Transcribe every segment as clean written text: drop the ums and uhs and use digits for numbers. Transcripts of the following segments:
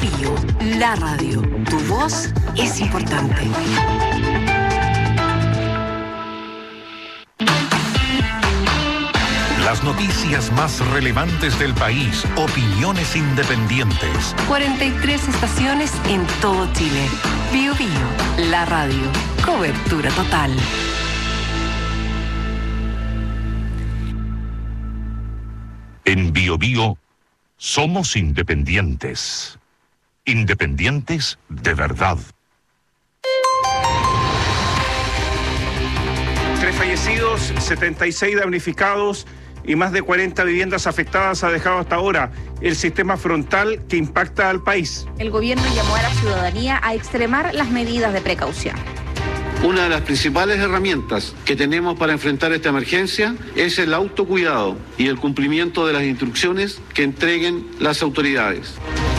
Bío, la radio. Tu voz es importante. Las noticias más relevantes del país, opiniones independientes. 43 estaciones en todo Chile. Bío Bío, la radio. Cobertura total. En Bío Bío somos independientes. Independientes de verdad. 3 fallecidos, 76 damnificados y más de 40 viviendas afectadas ha dejado hasta ahora el sistema frontal que impacta al país. El gobierno llamó a la ciudadanía a extremar las medidas de precaución. Una de las principales herramientas que tenemos para enfrentar esta emergencia es el autocuidado y el cumplimiento de las instrucciones que entreguen las autoridades.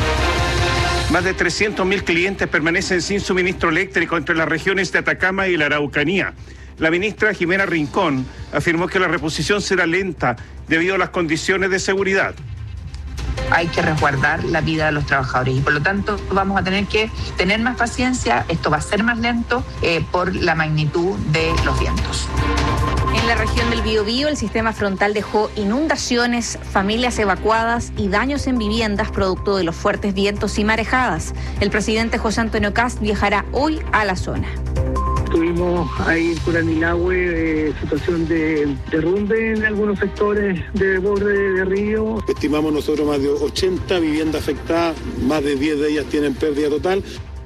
Más de 300.000 clientes permanecen sin suministro eléctrico entre las regiones de Atacama y la Araucanía. La ministra Jimena Rincón afirmó que la reposición será lenta debido a las condiciones de seguridad. Hay que resguardar la vida de los trabajadores y por lo tanto vamos a tener que tener más paciencia. Esto va a ser más lento por la magnitud de los vientos. En la región del Biobío, el sistema frontal dejó inundaciones, familias evacuadas y daños en viviendas producto de los fuertes vientos y marejadas. El presidente José Antonio Kast viajará hoy a la zona. Tuvimos ahí en Curanilahue situación de derrumbe en algunos sectores de borde de río. Estimamos nosotros más de 80 viviendas afectadas, más de 10 de ellas tienen pérdida total.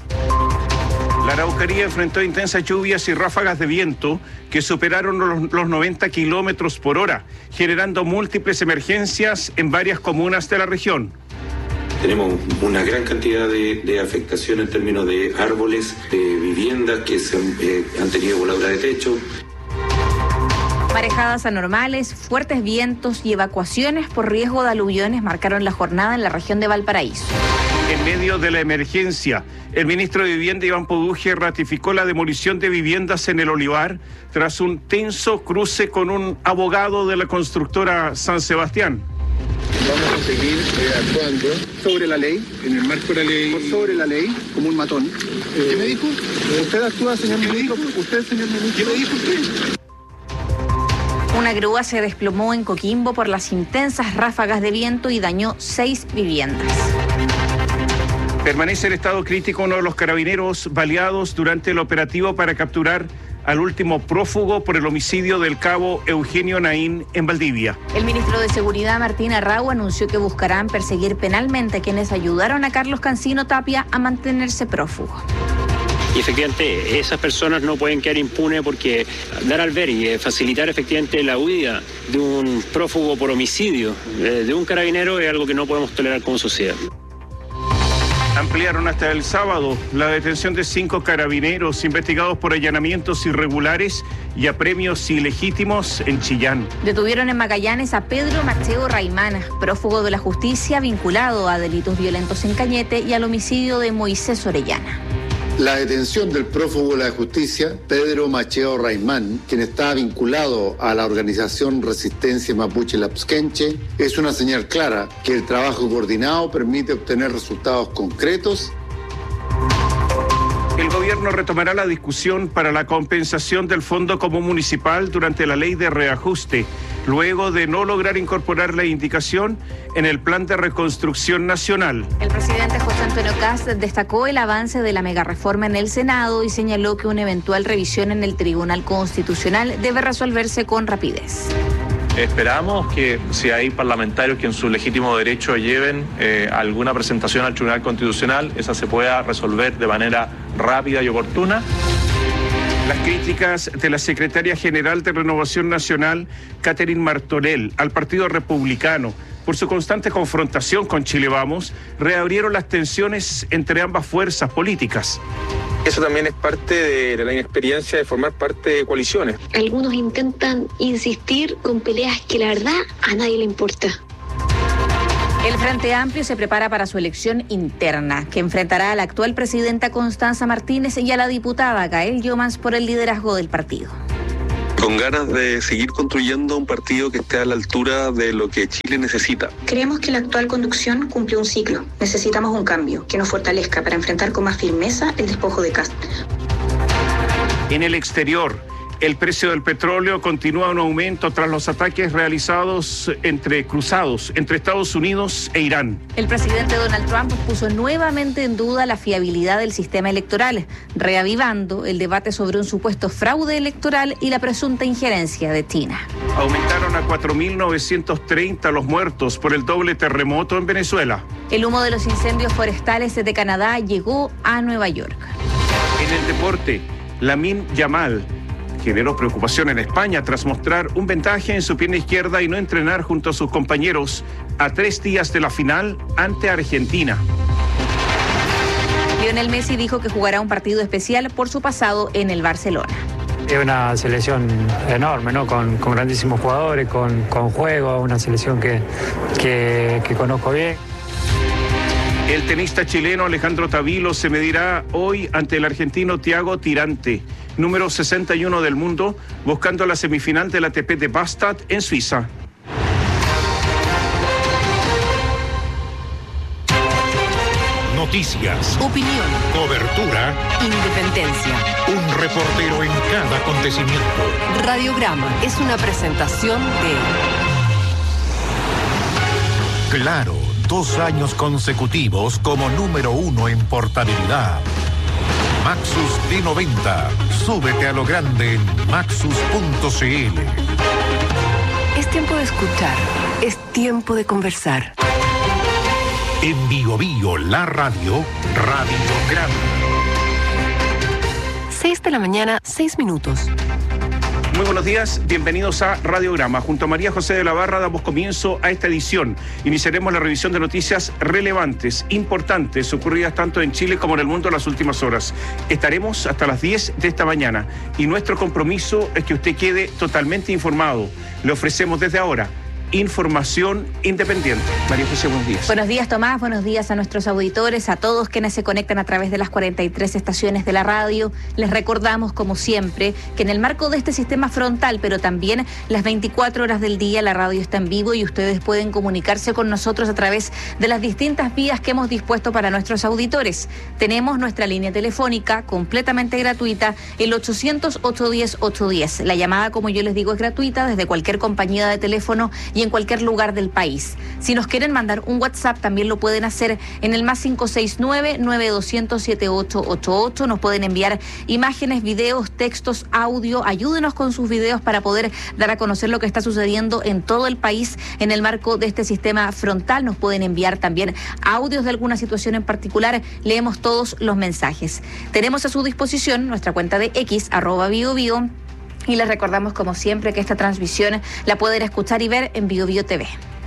La Araucanía enfrentó intensas lluvias y ráfagas de viento que superaron los 90 kilómetros por hora, generando múltiples emergencias en varias comunas de la región. Tenemos una gran cantidad de afectación en términos de árboles, de viviendas que han tenido voladura de techo. Marejadas anormales, fuertes vientos y evacuaciones por riesgo de aluviones marcaron la jornada en la región de Valparaíso. En medio de la emergencia, el ministro de Vivienda, Iván Poduje, ratificó la demolición de viviendas en el Olivar tras un tenso cruce con un abogado de la constructora San Sebastián. Vamos a seguir actuando sobre la ley, en el marco de la ley, por sobre la ley, como un matón. ¿Qué me dijo? Usted actúa, señor ministro. Usted, señor ministro. ¿Qué me dijo usted? Una grúa se desplomó en Coquimbo por las intensas ráfagas de viento y dañó 6 viviendas. Permanece en estado crítico uno de los carabineros baleados durante el operativo para capturar al último prófugo por el homicidio del cabo Eugenio Naín en Valdivia. El ministro de Seguridad, Martín Arrau, anunció que buscarán perseguir penalmente a quienes ayudaron a Carlos Cancino Tapia a mantenerse prófugo. Y efectivamente esas personas no pueden quedar impunes porque dar al ver y facilitar efectivamente la huida de un prófugo por homicidio de un carabinero es algo que no podemos tolerar como sociedad. Ampliaron hasta el sábado la detención de 5 carabineros investigados por allanamientos irregulares y apremios ilegítimos en Chillán. Detuvieron en Magallanes a Pedro Macheo Raimana, prófugo de la justicia vinculado a delitos violentos en Cañete y al homicidio de Moisés Orellana. La detención del prófugo de la justicia, Pedro Macheo Raimán, quien está vinculado a la organización Resistencia Mapuche Lapsquenche, es una señal clara que el trabajo coordinado permite obtener resultados concretos. El gobierno retomará la discusión para la compensación del Fondo Común Municipal durante la ley de reajuste, luego de no lograr incorporar la indicación en el Plan de Reconstrucción Nacional. El presidente José Antonio Kast destacó el avance de la megareforma en el Senado y señaló que una eventual revisión en el Tribunal Constitucional debe resolverse con rapidez. Esperamos que si hay parlamentarios que en su legítimo derecho lleven alguna presentación al Tribunal Constitucional, esa se pueda resolver de manera rápida y oportuna. Las críticas de la secretaria general de Renovación Nacional, Catherine Martorell, al Partido Republicano por su constante confrontación con Chile Vamos, reabrieron las tensiones entre ambas fuerzas políticas. Eso también es parte de la inexperiencia de formar parte de coaliciones. Algunos intentan insistir con peleas que la verdad a nadie le importa. El Frente Amplio se prepara para su elección interna, que enfrentará a la actual presidenta Constanza Martínez y a la diputada Gael Llomans por el liderazgo del partido. con ganas de seguir construyendo un partido que esté a la altura de lo que Chile necesita. Creemos que la actual conducción cumple un ciclo. Necesitamos un cambio que nos fortalezca para enfrentar con más firmeza el despojo de Kast. En el exterior, el precio del petróleo continúa en aumento tras los ataques realizados cruzados entre Estados Unidos e Irán. El presidente Donald Trump puso nuevamente en duda la fiabilidad del sistema electoral, reavivando el debate sobre un supuesto fraude electoral y la presunta injerencia de China. Aumentaron a 4.930 los muertos por el doble terremoto en Venezuela. El humo de los incendios forestales de Canadá llegó a Nueva York. En el deporte, Lamine Yamal generó preocupación en España tras mostrar un vendaje en su pierna izquierda y no entrenar junto a sus compañeros a 3 días de la final ante Argentina. Lionel Messi dijo que jugará un partido especial por su pasado en el Barcelona. Es una selección enorme, ¿no? Con grandísimos jugadores, con juego, una selección que conozco bien. El tenista chileno Alejandro Tavilo se medirá hoy ante el argentino Thiago Tirante, número 61 del mundo, buscando la semifinal del ATP de Bastad en Suiza. Noticias, opinión, cobertura, independencia. Un reportero en cada acontecimiento. Radiograma es una presentación de Claro, 2 años consecutivos como número 1 en portabilidad. Maxus D90. Súbete a lo grande en maxus.cl. Es tiempo de escuchar, es tiempo de conversar. En Bio Bio, la radio, Radiograma. 6 de la mañana, 6 minutos. Muy buenos días, bienvenidos a Radiograma. Junto a María José de la Barra damos comienzo a esta edición. Iniciaremos la revisión de noticias relevantes, importantes, ocurridas tanto en Chile como en el mundo en las últimas horas. Estaremos hasta las 10 de esta mañana y nuestro compromiso es que usted quede totalmente informado. Le ofrecemos desde ahora información independiente. María José, buenos días. Buenos días, Tomás. Buenos días a nuestros auditores, a todos quienes se conectan a través de las 43 estaciones de la radio. Les recordamos, como siempre, que en el marco de este sistema frontal, pero también las 24 horas del día, la radio está en vivo y ustedes pueden comunicarse con nosotros a través de las distintas vías que hemos dispuesto para nuestros auditores. Tenemos nuestra línea telefónica completamente gratuita, el 800-810-810. La llamada, como yo les digo, es gratuita desde cualquier compañía de teléfono y en cualquier lugar del país. Si nos quieren mandar un WhatsApp, también lo pueden hacer en el más 569-9200-7888. Nos pueden enviar imágenes, videos, textos, audio. Ayúdenos con sus videos para poder dar a conocer lo que está sucediendo en todo el país en el marco de este sistema frontal. Nos pueden enviar también audios de alguna situación en particular. Leemos todos los mensajes. Tenemos a su disposición nuestra cuenta de X, @BioBio. Y les recordamos, como siempre, que esta transmisión la pueden escuchar y ver en Bio Bio TV.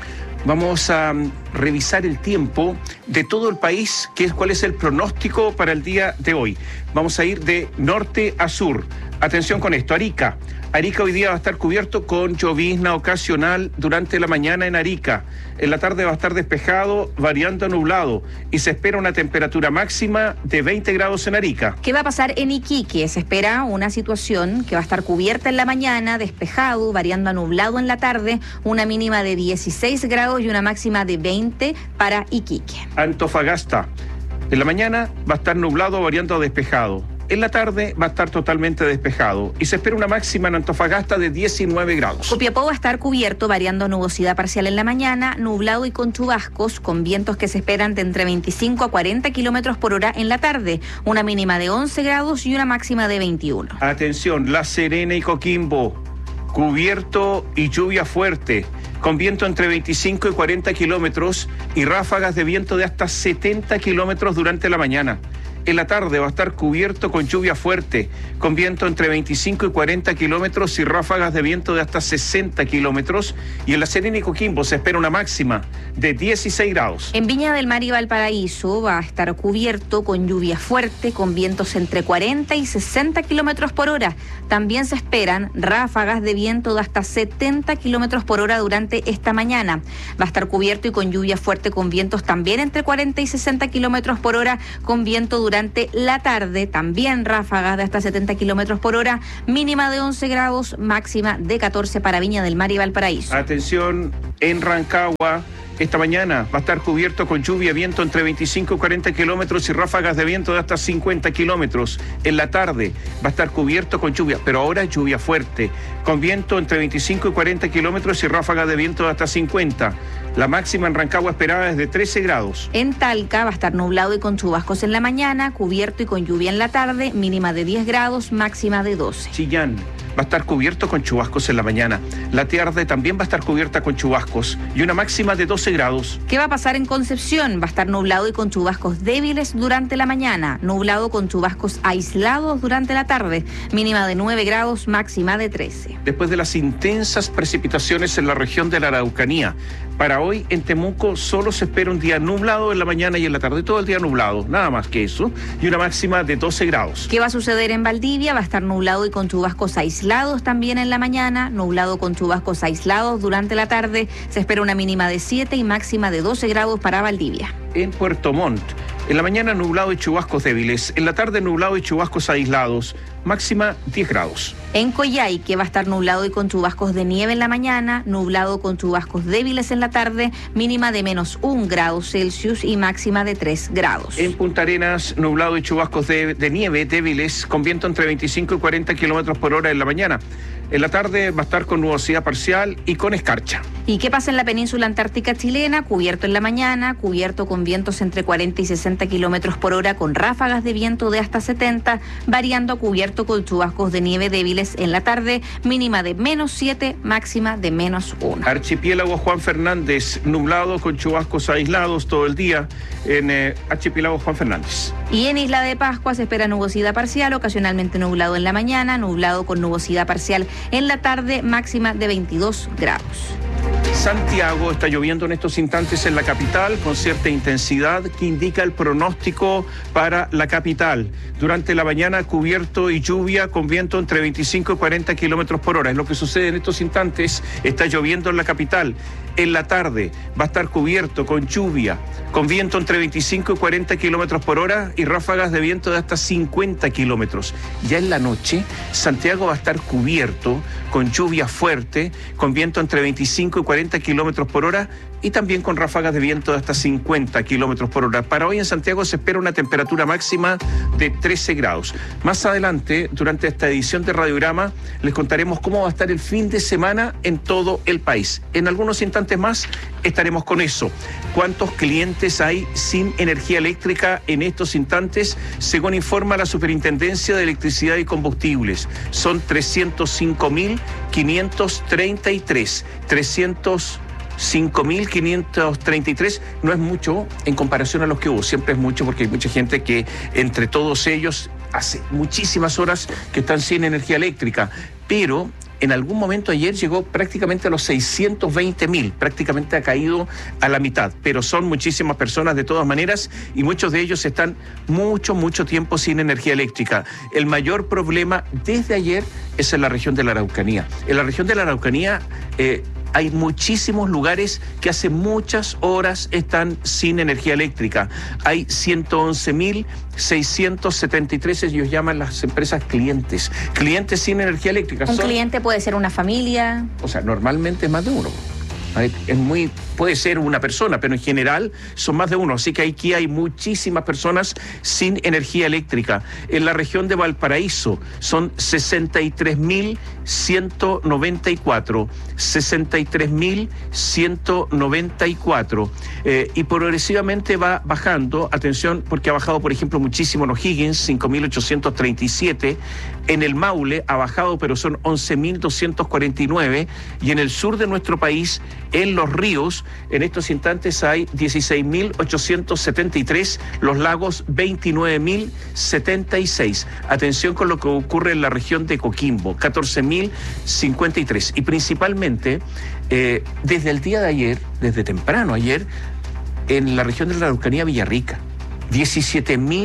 Vamos a revisar el tiempo de todo el país, cuál es el pronóstico para el día de hoy. Vamos a ir de norte a sur. Atención con esto, Arica. Arica hoy día va a estar cubierto con llovizna ocasional durante la mañana en Arica. En la tarde va a estar despejado, variando a nublado. Y se espera una temperatura máxima de 20 grados en Arica. ¿Qué va a pasar en Iquique? Se espera una situación que va a estar cubierta en la mañana, despejado, variando a nublado en la tarde. Una mínima de 16 grados y una máxima de 20 para Iquique. Antofagasta. En la mañana va a estar nublado, variando a despejado. En la tarde va a estar totalmente despejado y se espera una máxima en Antofagasta de 19 grados. Copiapó va a estar cubierto, variando a nubosidad parcial en la mañana, nublado y con chubascos, con vientos que se esperan de entre 25 a 40 kilómetros por hora en la tarde. Una mínima de 11 grados y una máxima de 21. Atención, La Serena y Coquimbo, cubierto y lluvia fuerte, con viento entre 25 y 40 kilómetros y ráfagas de viento de hasta 70 kilómetros durante la mañana. En la tarde va a estar cubierto con lluvia fuerte, con viento entre 25 y 40 kilómetros y ráfagas de viento de hasta 60 kilómetros. Y en La Serena y Coquimbo se espera una máxima de 16 grados. En Viña del Mar y Valparaíso va a estar cubierto con lluvia fuerte, con vientos entre 40 y 60 kilómetros por hora. También se esperan ráfagas de viento de hasta 70 kilómetros por hora durante esta mañana. Va a estar cubierto y con lluvia fuerte, con vientos también entre 40 y 60 kilómetros por hora, con viento durante durante la tarde, también ráfagas de hasta 70 kilómetros por hora, mínima de 11 grados, máxima de 14 para Viña del Mar y Valparaíso. Atención, en Rancagua. Esta mañana va a estar cubierto con lluvia, viento entre 25 y 40 kilómetros y ráfagas de viento de hasta 50 kilómetros. En la tarde va a estar cubierto con lluvia, pero ahora lluvia fuerte, con viento entre 25 y 40 kilómetros y ráfagas de viento de hasta 50. La máxima en Rancagua esperada es de 13 grados. En Talca va a estar nublado y con chubascos en la mañana, cubierto y con lluvia en la tarde, mínima de 10 grados, máxima de 12. Chillán va a estar cubierto con chubascos en la mañana. La tarde también va a estar cubierta con chubascos y una máxima de 12 grados. ¿Qué va a pasar en Concepción? Va a estar nublado y con chubascos débiles durante la mañana, nublado con chubascos aislados durante la tarde, mínima de 9 grados, máxima de 13. Después de las intensas precipitaciones en la región de la Araucanía, para hoy en Temuco solo se espera un día nublado en la mañana y en la tarde, todo el día nublado, nada más que eso, y una máxima de 12 grados. ¿Qué va a suceder en Valdivia? Va a estar nublado y con chubascos aislados también en la mañana, nublado con chubascos aislados durante la tarde, se espera una mínima de 7 y máxima de 12 grados para Valdivia. En Puerto Montt, en la mañana nublado y chubascos débiles, en la tarde nublado y chubascos aislados, máxima 10 grados. En Coyhaique va a estar nublado y con chubascos de nieve en la mañana, nublado con chubascos débiles en la tarde, mínima de menos 1 grado Celsius y máxima de 3 grados. En Punta Arenas, nublado y chubascos de nieve débiles, con viento entre 25 y 40 kilómetros por hora en la mañana. En la tarde va a estar con nubosidad parcial y con escarcha. ¿Y qué pasa en la península antártica chilena? Cubierto en la mañana, cubierto con vientos entre 40 y 60 kilómetros por hora, con ráfagas de viento de hasta 70, variando a cubierto con chubascos de nieve débiles en la tarde, mínima de menos 7, máxima de menos 1. Archipiélago Juan Fernández, nublado con chubascos aislados todo el día en Archipiélago Juan Fernández. Y en Isla de Pascua se espera nubosidad parcial, ocasionalmente nublado en la mañana, nublado con nubosidad parcial en la tarde, máxima de 22 grados. Santiago, está lloviendo en estos instantes en la capital con cierta intensidad que indica el pronóstico para la capital. Durante la mañana cubierto y lluvia con viento entre 25 y 40 kilómetros por hora. Es lo que sucede en estos instantes, está lloviendo en la capital. En la tarde va a estar cubierto con lluvia, con viento entre 25 y 40 kilómetros por hora y ráfagas de viento de hasta 50 kilómetros. Ya en la noche, Santiago va a estar cubierto con lluvia fuerte, con viento entre 25 y 40 kilómetros por hora y también con ráfagas de viento de hasta 50 kilómetros por hora. Para hoy en Santiago se espera una temperatura máxima de 13 grados. Más adelante, durante esta edición de Radiograma, les contaremos cómo va a estar el fin de semana en todo el país. En algunos instantes más estaremos con eso. ¿Cuántos clientes hay sin energía eléctrica en estos instantes? Según informa la Superintendencia de Electricidad y Combustibles, son 305.533. 5.533 no es mucho en comparación a los que hubo, siempre es mucho porque hay mucha gente que entre todos ellos hace muchísimas horas que están sin energía eléctrica, pero en algún momento ayer llegó prácticamente a los 620.000, prácticamente ha caído a la mitad, pero son muchísimas personas de todas maneras y muchos de ellos están mucho tiempo sin energía eléctrica. El mayor problema desde ayer es en la región de la Araucanía. En la región de la Araucanía hay muchísimos lugares que hace muchas horas están sin energía eléctrica. Hay 111.673, ellos llaman las empresas clientes sin energía eléctrica. Un cliente puede ser una familia. O sea, normalmente es más de uno. Puede ser una persona, pero en general son más de uno, así que aquí hay muchísimas personas sin energía eléctrica. En la región de Valparaíso son 63.194, 63.194, y progresivamente va bajando, atención, porque ha bajado, por ejemplo, muchísimo en O'Higgins, 5.837, en el Maule ha bajado, pero son 11.249, y en el sur de nuestro país, en Los Ríos, en estos instantes hay 16.873, Los Lagos 29.076. Atención con lo que ocurre en la región de Coquimbo, 14.053. Y principalmente, desde el día de ayer, desde temprano ayer, en la región de la Araucanía, Villarrica,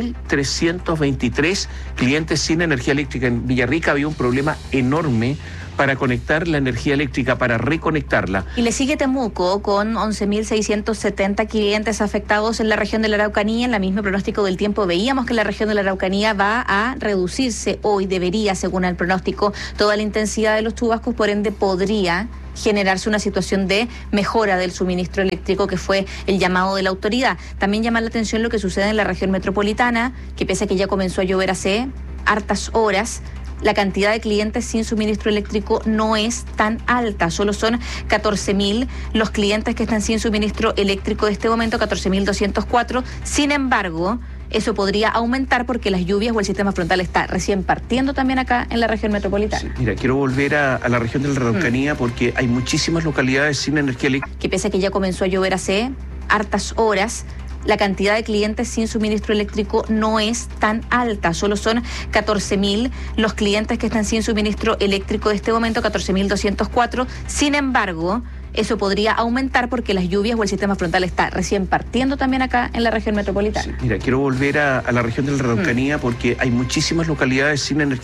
17.323 clientes sin energía eléctrica. En Villarrica había un problema enorme para conectar la energía eléctrica, para reconectarla. Y le sigue Temuco con 11.670 clientes afectados en la región de la Araucanía. En la misma pronóstico del tiempo veíamos que la región de la Araucanía va a reducirse hoy, debería, según el pronóstico, toda la intensidad de los chubascos, por ende podría generarse una situación de mejora del suministro eléctrico, que fue el llamado de la autoridad. También llama la atención lo que sucede en la región metropolitana, que pese a que ya comenzó a llover hace hartas horas, la cantidad de clientes sin suministro eléctrico no es tan alta. Solo son 14.000 los clientes que están sin suministro eléctrico en este momento, 14.204. Sin embargo, eso podría aumentar porque las lluvias o el sistema frontal está recién partiendo también acá en la región metropolitana. Sí, mira, quiero volver a la región de la Araucanía porque hay muchísimas localidades sin energía eléctrica. Que pese a que ya comenzó a llover hace hartas horas, la cantidad de clientes sin suministro eléctrico no es tan alta. Solo son 14.000 los clientes que están sin suministro eléctrico en este momento, 14.204. Sin embargo, eso podría aumentar porque las lluvias o el sistema frontal está recién partiendo también acá en la región metropolitana. Sí, mira, quiero volver a la región de la Araucanía porque hay muchísimas localidades sin energía